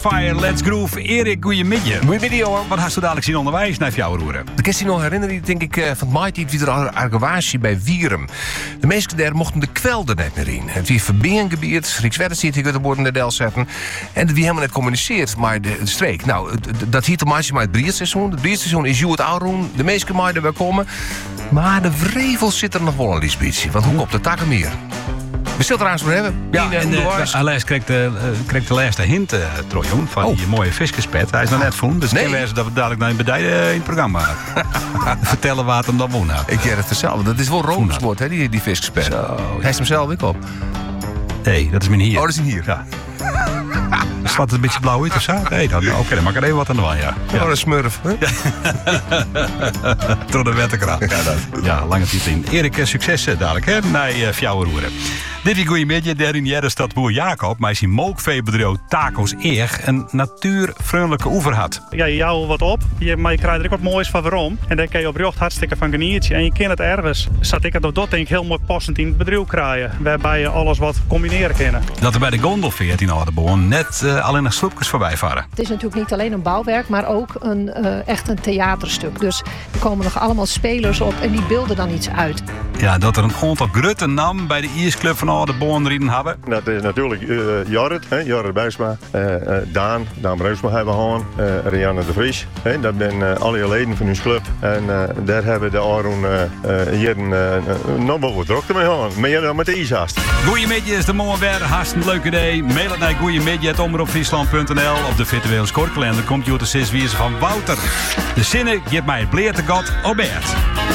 Fire, Let's Groove. Erik, goeiemiddag. Goeiemiddag, Johan. Wat hast je dadelijk zien onderwijs naar jouw roeren? Ik kan je nog herinneren, denk ik, van het maaitijd wie er argewaasje bij Wierum. De mensen daar mochten de kwelder net meer in. Het wie verbingengebied, Rijkswaterstaat hier de borden in de del zetten. En wie helemaal net communiceert met de streek. Nou, dat hiet de meisje met het brietseizoen. Het brietseizoen is het ouroen. De meeste meiden wel komen. Maar de vrevel zit er nog wel een liesbietje. Want hoe komt de takken meer? We zullen het er aan hebben. Ja, en Alex kreeg de laatste hint, Trojon, van die mooie viskespet. Hij is nog net vonden, dus ik weet dat we dadelijk naar in het programma vertellen wat hem dan won. Ik ken het hetzelfde. Dat is wel roomsport, hè, die viskespet. Hij is hem zelf ook op. Nee, dat is mijn hier. Oh, dat is hem hier. Ja. Slaat het een beetje blauw uit of zo? Nee, dan dan maak ik er even wat aan de wand, ja. Oh, een smurf. Hè? Door de wetterkracht. Ja, lange tijd in. Erik, succes dadelijk, hè, naar Fjouwerroeren. Dit is goeiemiddag, daar in Jerrestad boer Jacob, maar zijn molkveebedrijf Taco's Eeg een natuurvriendelijke oever had. Ja, je jouwt wat op, maar je krijgt er ook wat moois van waarom. En daar kan je op jacht hartstikke van genieten. En je kent het ergens. Zat ik het nog dat denk ik heel mooi passend in het bedrijf krijgen. Waarbij je alles wat combineren kan. Dat er bij de gondelveert in Oudenboorn net alleen nog sloepjes voorbij varen. Het is natuurlijk niet alleen een bouwwerk, maar ook echt een theaterstuk. Dus er komen nog allemaal spelers op en die beelden dan iets uit. Ja, dat er een aantal grutte nam bij de Iersclub van Oudenboorn erin hebben. Dat is natuurlijk Jorrit Bijsma, Daan Breusma hebben we gehad, Rianne de Vries. Dat zijn alle leden van ons club. En daar hebben de Aron hier nog wel wat drukte mee gehad. Meer dan met de ijshaast. Goeiemiddag is de morgen weer. Hartstikke leuk idee. Mail het naar goeiemiddag@omroepfriesland.nl. Op de virtuele scorekalender komt je te zes wiezen van Wouter. De zinnen geeft mij het bleerte god Obert.